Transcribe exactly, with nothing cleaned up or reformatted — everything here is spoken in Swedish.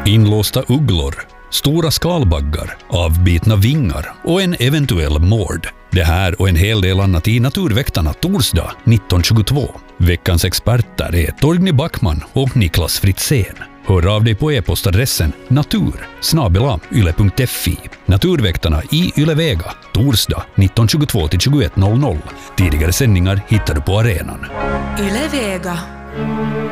Inlåsta ugglor, stora skalbaggar, avbitna vingar och en eventuell mord. Det här och en hel del annat i Naturväktarna torsdag nitton tjugotvå. Veckans experter är Torgny Backman och Niklas Fritzén. Hör av dig på e-postadressen natur snabel-a yle punkt fi. Naturväktarna i Yle Vega, torsdag nitton tjugotvå till tjugoett noll noll. Tidigare sändningar hittar du på arenan. Yle Vega.